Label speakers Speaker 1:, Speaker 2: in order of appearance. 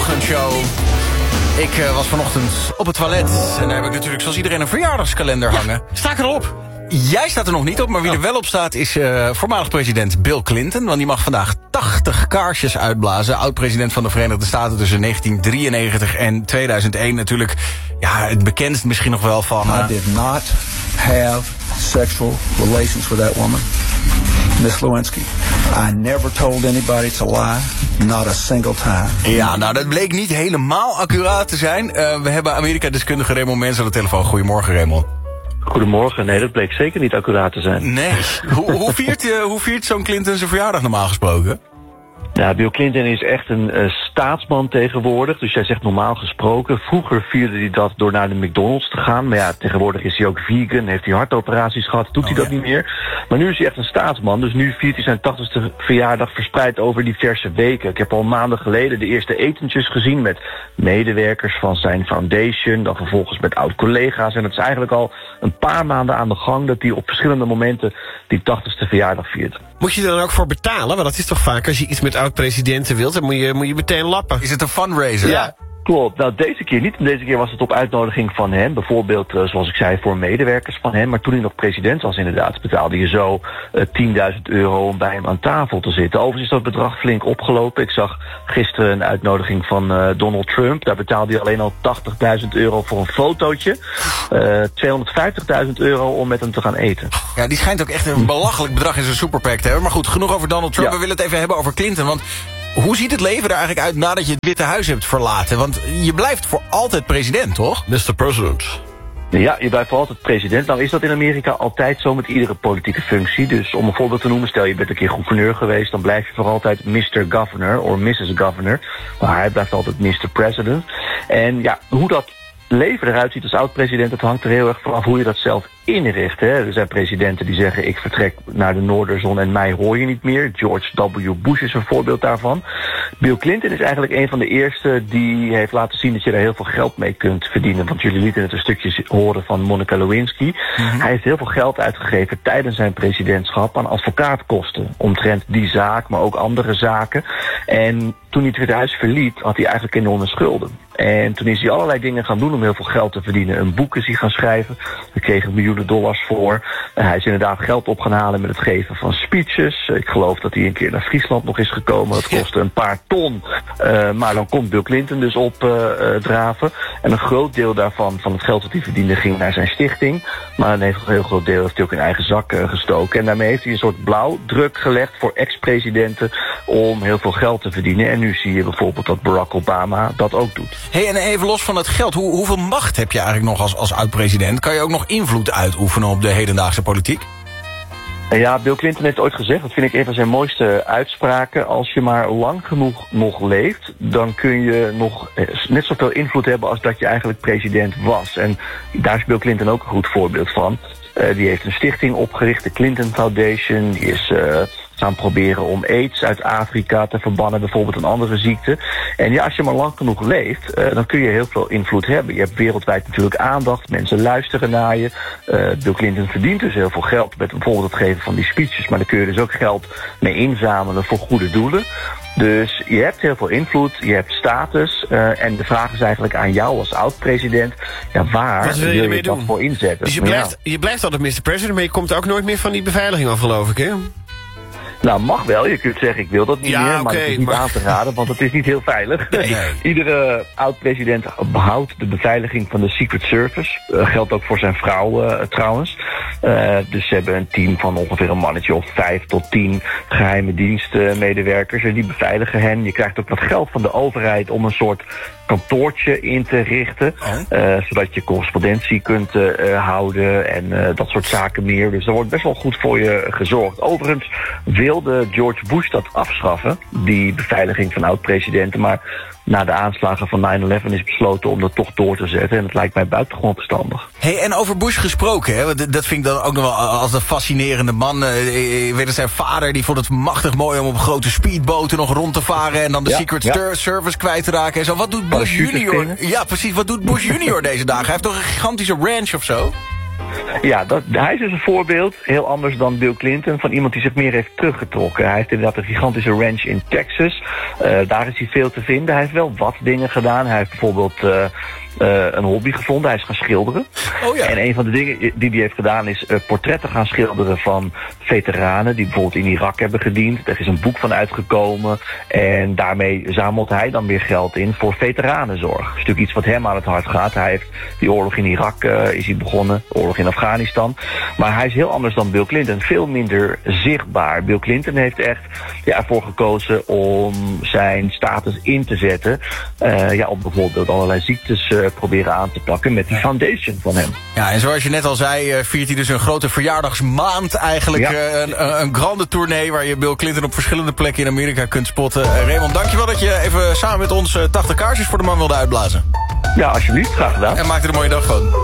Speaker 1: ochtendshow. Ik was vanochtend op het toilet en daar heb ik natuurlijk zoals iedereen een verjaardagskalender hangen.
Speaker 2: Sta ik erop?
Speaker 1: Jij staat er nog niet op, maar wie er wel op staat is voormalig president Bill Clinton. Want die mag vandaag 80 kaarsjes uitblazen. Oud-president van de Verenigde Staten tussen 1993 en 2001. Natuurlijk, ja, het bekendst misschien nog wel van...
Speaker 3: I did not have sexual relations with that woman, Miss Lewinsky. I never told anybody to lie, not a single time.
Speaker 1: Ja, nou, dat bleek niet helemaal accuraat te zijn. We hebben Amerika-deskundige Raymond Mens aan de telefoon. Goedemorgen, Raymond.
Speaker 4: Goedemorgen. Nee, dat bleek zeker niet accuraat te zijn.
Speaker 1: Nee. Hoe viert zo'n Clinton zijn verjaardag normaal gesproken?
Speaker 4: Ja, Bill Clinton is echt een staatsman tegenwoordig. Dus jij zegt normaal gesproken. Vroeger vierde hij dat door naar de McDonald's te gaan. Maar ja, tegenwoordig is hij ook vegan. Heeft hij hartoperaties gehad. Doet hij dat niet meer. Maar nu is hij echt een staatsman. Dus nu viert hij zijn 80ste verjaardag verspreid over diverse weken. Ik heb al maanden geleden de eerste etentjes gezien met medewerkers van zijn foundation. Dan vervolgens met oud-collega's. En het is eigenlijk al een paar maanden aan de gang dat hij op verschillende momenten die 80ste verjaardag viert.
Speaker 2: Moet je er dan ook voor betalen? Want dat is toch vaak als je iets met oud-presidenten wilt, dan moet je meteen lappen.
Speaker 1: Is het een fundraiser?
Speaker 4: Ja. Klopt. Nou, deze keer niet. Deze keer was het op uitnodiging van hem. Bijvoorbeeld, zoals ik zei, voor medewerkers van hem. Maar toen hij nog president was inderdaad, betaalde je zo €10.000 om bij hem aan tafel te zitten. Overigens is dat bedrag flink opgelopen. Ik zag gisteren een uitnodiging van Donald Trump. Daar betaalde hij alleen al €80.000 voor een fotootje. €250.000 om met hem te gaan eten.
Speaker 1: Ja, die schijnt ook echt een belachelijk bedrag in zijn superpack te hebben. Maar goed, genoeg over Donald Trump.
Speaker 4: Ja.
Speaker 1: We willen het even hebben over Clinton, want... Hoe ziet het leven er eigenlijk uit nadat je het Witte Huis hebt verlaten? Want je blijft voor altijd president, toch?
Speaker 2: Mr. President.
Speaker 4: Ja, je blijft voor altijd president. Nou is dat in Amerika altijd zo met iedere politieke functie. Dus om een voorbeeld te noemen, stel je bent een keer gouverneur geweest, dan blijf je voor altijd Mr. Governor of Mrs. Governor. Maar hij blijft altijd Mr. President. En ja, hoe dat leven eruit ziet als oud-president, dat hangt er heel erg vanaf hoe je dat zelf inricht. Hè. Er zijn presidenten die zeggen, ik vertrek naar de Noorderzon en mij hoor je niet meer. George W. Bush is een voorbeeld daarvan. Bill Clinton is eigenlijk een van de eerste die heeft laten zien dat je er heel veel geld mee kunt verdienen. Want jullie lieten het een stukje horen van Monica Lewinsky. Hij heeft heel veel geld uitgegeven tijdens zijn presidentschap aan advocaatkosten. Omtrent die zaak, maar ook andere zaken. En toen hij het Witte Huis verliet, had hij eigenlijk enorme schulden. En toen is hij allerlei dingen gaan doen om heel veel geld te verdienen. Een boek is hij gaan schrijven. Daar kregen miljoenen dollars voor. Hij is inderdaad geld op gaan halen met het geven van speeches. Ik geloof dat hij een keer naar Friesland nog is gekomen. Dat kostte een paar ton. Maar dan komt Bill Clinton dus opdraven. En een groot deel daarvan, van het geld dat hij verdiende, ging naar zijn stichting. Maar een heel groot deel heeft hij ook in eigen zak gestoken. En daarmee heeft hij een soort blauwdruk gelegd voor ex-presidenten om heel veel geld te verdienen. En nu zie je bijvoorbeeld dat Barack Obama dat ook doet.
Speaker 1: Hey, en even los van het geld, hoeveel macht heb je eigenlijk nog als oud-president? Kan je ook nog invloed uitoefenen op de hedendaagse politiek?
Speaker 4: Ja, Bill Clinton heeft ooit gezegd, dat vind ik een van zijn mooiste uitspraken, als je maar lang genoeg nog leeft, dan kun je nog net zoveel invloed hebben als dat je eigenlijk president was. En daar is Bill Clinton ook een goed voorbeeld van. Die heeft een stichting opgericht, de Clinton Foundation. Die is gaan proberen om AIDS uit Afrika te verbannen, bijvoorbeeld een andere ziekte. En ja, als je maar lang genoeg leeft, dan kun je heel veel invloed hebben. Je hebt wereldwijd natuurlijk aandacht, mensen luisteren naar je. Bill Clinton verdient dus heel veel geld met bijvoorbeeld het geven van die speeches, maar dan kun je dus ook geld mee inzamelen voor goede doelen. Dus je hebt heel veel invloed, je hebt status. En de vraag is eigenlijk aan jou als oud-president, ja, waar wil je dat voor inzetten?
Speaker 2: Dus je blijft altijd Mr. President, maar je komt ook nooit meer van die beveiliging af, geloof ik, hè?
Speaker 4: Nou, mag wel. Je kunt zeggen, ik wil dat niet meer, maar het is niet aan te raden, want het is niet heel veilig. Nee. Iedere oud-president behoudt de beveiliging van de Secret Service. Geldt ook voor zijn vrouw trouwens. Dus ze hebben een team van ongeveer een mannetje of 5 tot 10 geheime dienstmedewerkers. En die beveiligen hen. Je krijgt ook wat geld van de overheid om een soort kantoortje in te richten. Zodat je correspondentie kunt houden en dat soort zaken meer. Dus er wordt best wel goed voor je gezorgd. Overigens wilde George Bush dat afschaffen, die beveiliging van oud-presidenten. Maar na de aanslagen van 9/11 is besloten om dat toch door te zetten. En het lijkt mij buitengewoon verstandig.
Speaker 1: Hey, en over Bush gesproken, hè? Dat vind ik dan ook nog wel als een fascinerende man. Ik weet dat zijn vader, die vond het machtig mooi om op grote speedboten nog rond te varen en dan de Secret Service kwijt te raken en zo. Wat doet Bush junior? Ja, precies. Wat doet Bush junior deze dagen? Hij heeft toch een gigantische ranch of zo?
Speaker 4: Ja, hij is dus een voorbeeld, heel anders dan Bill Clinton, van iemand die zich meer heeft teruggetrokken. Hij heeft inderdaad een gigantische ranch in Texas. Daar is hij veel te vinden. Hij heeft wel wat dingen gedaan. Hij heeft bijvoorbeeld een hobby gevonden. Hij is gaan schilderen.
Speaker 1: Oh ja.
Speaker 4: En een van de dingen die hij heeft gedaan is portretten gaan schilderen van veteranen die bijvoorbeeld in Irak hebben gediend. Er is een boek van uitgekomen en daarmee zamelt hij dan weer geld in voor veteranenzorg. Dat is natuurlijk iets wat hem aan het hart gaat. Hij heeft die oorlog in Irak is hij begonnen, oorlog in Afghanistan. Maar hij is heel anders dan Bill Clinton, veel minder zichtbaar. Bill Clinton heeft echt ervoor gekozen om zijn status in te zetten. Om bijvoorbeeld allerlei ziektes proberen aan te pakken met die foundation van hem.
Speaker 1: Ja, en zoals je net al zei, viert hij dus een grote verjaardagsmaand eigenlijk.
Speaker 4: Ja.
Speaker 1: Een grande tournee waar je Bill Clinton op verschillende plekken in Amerika kunt spotten. Raymond, dankjewel dat je even samen met ons 80 kaarsjes voor de man wilde uitblazen.
Speaker 4: Ja, alsjeblieft. Graag gedaan.
Speaker 1: En maak er een mooie dag van.